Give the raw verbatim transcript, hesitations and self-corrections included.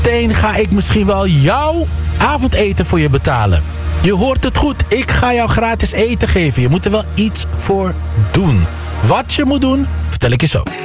Zometeen ga ik misschien wel jouw avondeten voor je betalen. Je hoort het goed, ik ga jou gratis eten geven. Je moet er wel iets voor doen. Wat je moet doen, vertel ik je zo.